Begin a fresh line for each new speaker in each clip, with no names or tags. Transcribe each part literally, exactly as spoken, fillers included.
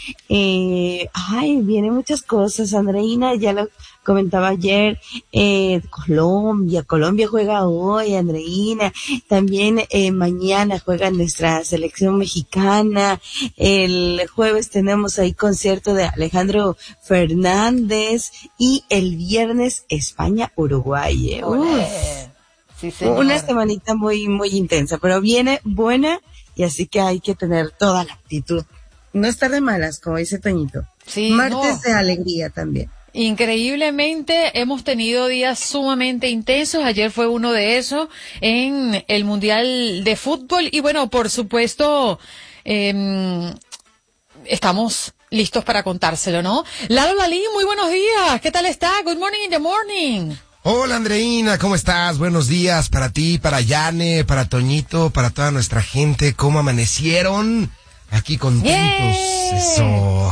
Eh, ay, vienen muchas cosas, Andreina, ya lo comentaba ayer, eh, Colombia, Colombia juega hoy, Andreina, también eh, mañana juega nuestra selección mexicana, el jueves tenemos ahí concierto de Alejandro Fernández y el viernes España-Uruguay. Eh.
Sí, señor.
Una semanita muy, muy intensa, pero viene buena y así que hay que tener toda la actitud. No estar de malas, como dice Toñito.
Sí,
Martes
no.
de alegría también.
Increíblemente hemos tenido días sumamente intensos. Ayer fue uno de esos en el Mundial de Fútbol. Y bueno, por supuesto, eh, estamos listos para contárselo, ¿no? Lalo Lalín, muy buenos días. ¿Qué tal está? Good morning in the morning.
Hola Andreina, ¿cómo estás? Buenos días para ti, para Yane, para Toñito, para toda nuestra gente. ¿Cómo amanecieron? Aquí contentos.
Yeah.
Eso.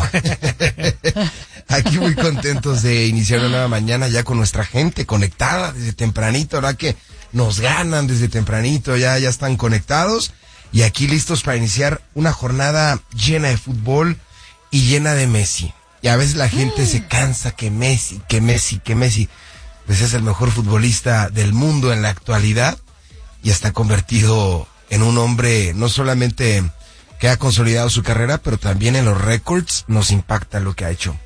Aquí muy contentos de iniciar una nueva mañana ya con nuestra gente conectada desde tempranito, ¿verdad? Que nos ganan desde tempranito, ya, ya están conectados y aquí listos para iniciar una jornada llena de fútbol y llena de Messi. Y a veces la gente mm. se cansa que Messi, que Messi, que Messi. Pues es el mejor futbolista del mundo en la actualidad y está convertido en un hombre no solamente que ha consolidado su carrera, pero también en los récords nos impacta lo que ha hecho.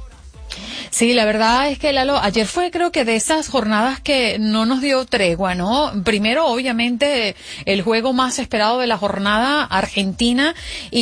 Sí, la verdad es que Lalo, ayer fue creo que de esas jornadas que no nos dio tregua, ¿no? Primero, obviamente, el juego más esperado de la jornada, Argentina,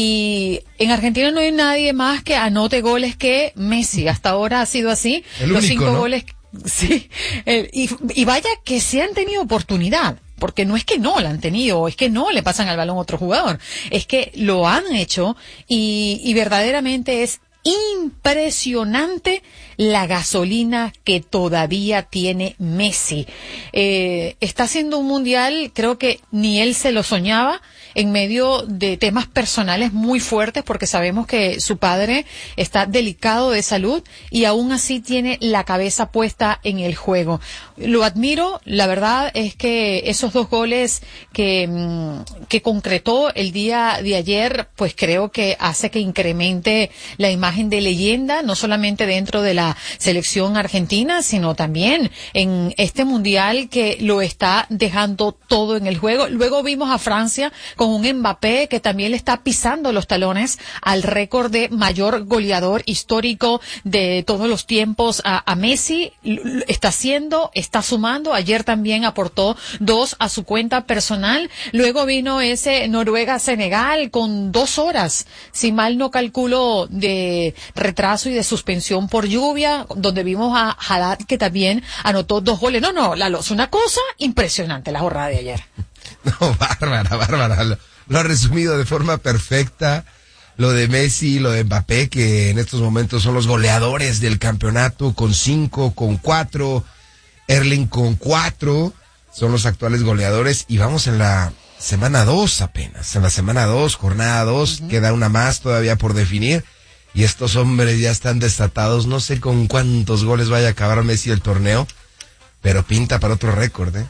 y en Argentina no hay nadie más que anote goles que Messi. Hasta ahora ha sido así.
El
Los
único,
cinco
¿no?
goles. Sí, eh, y, y vaya que se han tenido oportunidad, porque no es que no la han tenido, o es que no le pasan al balón a otro jugador, es que lo han hecho y, y verdaderamente es impresionante la gasolina que todavía tiene Messi. Eh, está haciendo un mundial, creo que ni él se lo soñaba, en medio de temas personales muy fuertes, porque sabemos que su padre está delicado de salud y aún así tiene la cabeza puesta en el juego. Lo admiro, la verdad es que esos dos goles que, que concretó el día de ayer, pues creo que hace que incremente la imagen de leyenda, no solamente dentro de la selección argentina, sino también en este mundial que lo está dejando todo en el juego. Luego vimos a Francia con un Mbappé que también le está pisando los talones al récord de mayor goleador histórico de todos los tiempos a, a Messi. Está haciendo, está sumando. Ayer también aportó dos a su cuenta personal. Luego vino ese Noruega-Senegal con dos horas, si mal no calculo, de retraso y de suspensión por lluvia, donde vimos a Haddad que también anotó dos goles. No, no, Lalo, es una cosa impresionante la jornada de ayer.
No, bárbara, bárbara. Lo, lo ha resumido de forma perfecta. Lo de Messi, lo de Mbappé, que en estos momentos son los goleadores del campeonato, con cinco, con cuatro. Erling con cuatro. Son los actuales goleadores. Y vamos en la semana dos apenas. En la semana dos, jornada dos. Uh-huh. Queda una más todavía por definir. Y estos hombres ya están desatados. No sé con cuántos goles vaya a acabar Messi el torneo. Pero pinta para otro récord, ¿eh?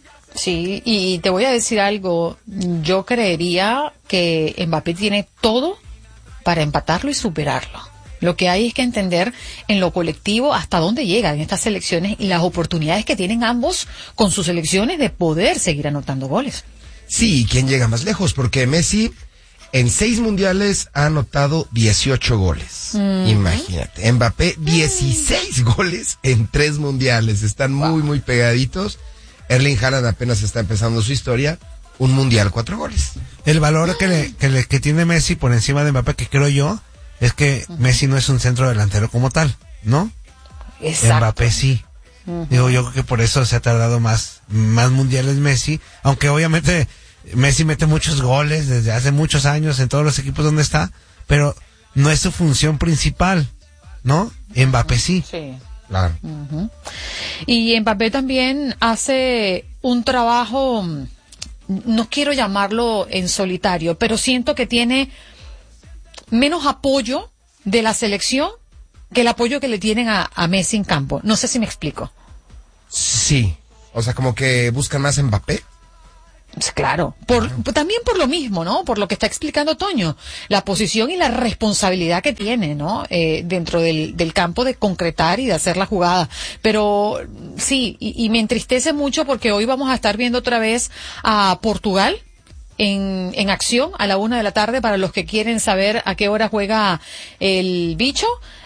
Sí, y te voy a decir algo, yo creería que Mbappé tiene todo para empatarlo y superarlo. Lo que hay es que entender en lo colectivo hasta dónde llegan estas selecciones y las oportunidades que tienen ambos con sus selecciones de poder seguir anotando goles.
Sí, ¿quién llega más lejos? Porque Messi en seis mundiales ha anotado dieciocho goles. Mm. Imagínate. Mbappé, dieciséis mm. goles en tres mundiales. Están wow. muy, muy pegaditos. Erling Haaland apenas está empezando su historia, un mundial, cuatro goles.
El valor que, le, que, le, que tiene Messi por encima de Mbappé, que creo yo, es que uh-huh. Messi no es un centro delantero como tal, ¿no?
Exacto.
Mbappé sí. Uh-huh. Digo, yo creo que por eso se ha tardado más, más mundiales Messi, aunque obviamente Messi mete muchos goles desde hace muchos años en todos los equipos donde está, pero no es su función principal, ¿no? Mbappé sí.
Sí.
Claro.
Uh-huh. Y Mbappé también hace un trabajo, no quiero llamarlo en solitario, pero siento que tiene menos apoyo de la selección que el apoyo que le tienen a, a Messi en campo. No sé si me explico.
Sí, o sea, como que buscan más a Mbappé.
Claro, por, también por lo mismo, ¿no? Por lo que está explicando Toño, la posición y la responsabilidad que tiene, ¿no? Eh, dentro del, del campo de concretar y de hacer la jugada. Pero sí, y, y me entristece mucho porque hoy vamos a estar viendo otra vez a Portugal en, en acción a la una de la tarde para los que quieren saber a qué hora juega el bicho.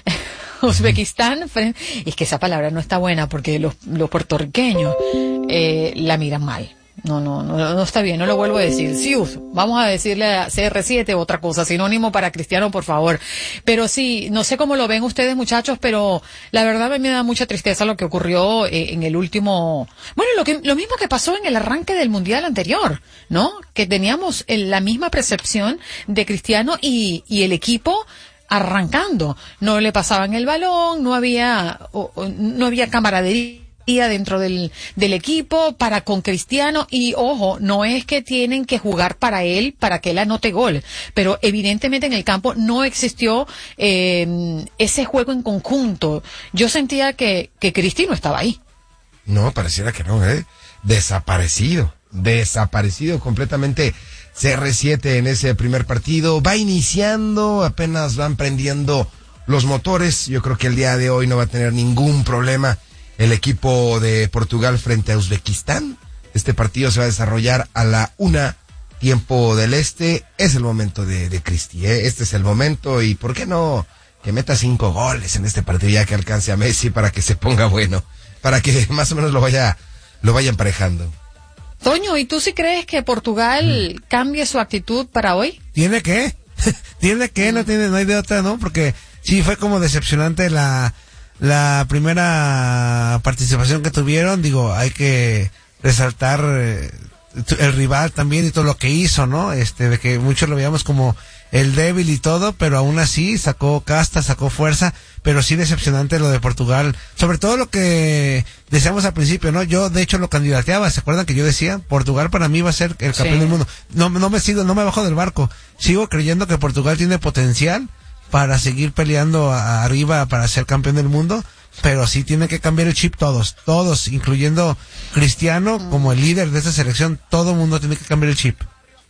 Uzbekistán, y es que esa palabra no está buena porque los, los puertorriqueños eh, la miran mal. No, no, no, no está bien, no lo vuelvo a decir. Sius, vamos a decirle a C R siete otra cosa, sinónimo para Cristiano, por favor. Pero sí, no sé cómo lo ven ustedes, muchachos, pero la verdad a mí me da mucha tristeza lo que ocurrió eh, en el último, bueno, lo que, lo mismo que pasó en el arranque del mundial anterior, ¿no? Que teníamos el, la misma percepción de Cristiano y, y el equipo arrancando. No le pasaban el balón, no había, o, o, no había camaradería dentro del, del equipo para con Cristiano, y ojo, no es que tienen que jugar para él para que él anote gol, pero evidentemente en el campo no existió eh, ese juego en conjunto. Yo sentía que, que Cristi no estaba ahí.
No, pareciera que no, ¿eh? Desaparecido, desaparecido completamente C R siete en ese primer partido. Va iniciando, apenas van prendiendo los motores. Yo creo que el día de hoy no va a tener ningún problema el equipo de Portugal frente a Uzbekistán. Este partido se va a desarrollar a la una, tiempo del este. Es el momento de, de Cristi, ¿eh? Este es el momento, y ¿por qué no que meta cinco goles en este partido ya que alcance a Messi para que se ponga bueno? Para que más o menos lo vaya, lo vaya emparejando.
Toño, ¿y tú sí crees que Portugal mm. cambie su actitud para hoy?
¿Tiene que? ¿Tiene que? No tiene, no hay de otra, ¿no? Porque sí fue como decepcionante la La primera participación que tuvieron. Digo, hay que resaltar eh, el rival también y todo lo que hizo, ¿no? Este, de que muchos lo veíamos como el débil y todo, pero aún así sacó casta, sacó fuerza, pero sí decepcionante lo de Portugal. Sobre todo lo que decíamos al principio, ¿no? Yo, de hecho, lo candidateaba. ¿Se acuerdan que yo decía? Portugal para mí va a ser el campeón sí. del mundo. No, no me sigo, no me bajo del barco. Sigo creyendo que Portugal tiene potencial para seguir peleando a, arriba para ser campeón del mundo, pero sí tiene que cambiar el chip todos, todos, incluyendo Cristiano mm. como el líder de esta selección. Todo el mundo tiene que cambiar el chip.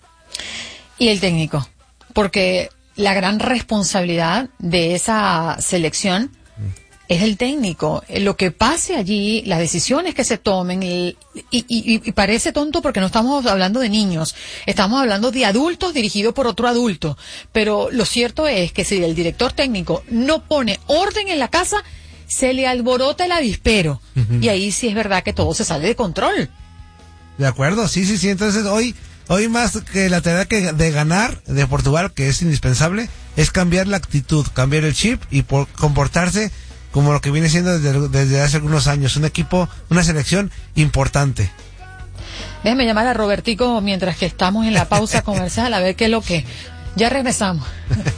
Y el técnico, porque la gran responsabilidad de esa selección mm. es el técnico. Lo que pase allí, las decisiones que se tomen, y, y, y, y parece tonto porque no estamos hablando de niños, estamos hablando de adultos dirigidos por otro adulto, pero lo cierto es que si el director técnico no pone orden en la casa, se le alborota el avispero, uh-huh. y ahí sí es verdad que todo se sale de control.
De acuerdo, sí, sí, sí. Entonces hoy, hoy más que la tarea que de ganar de Portugal, que es indispensable, es cambiar la actitud, cambiar el chip y por comportarse como lo que viene siendo desde, desde hace algunos años, un equipo, una selección importante.
Déjeme llamar a Robertico mientras que estamos en la pausa comercial a ver qué es lo que... Ya regresamos.